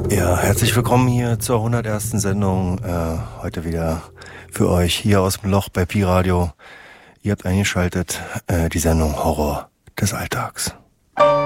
Ja, herzlich willkommen hier zur 101. Sendung. Heute wieder für euch hier aus dem Loch bei Pi Radio. Ihr habt eingeschaltet die Sendung Horror des Alltags.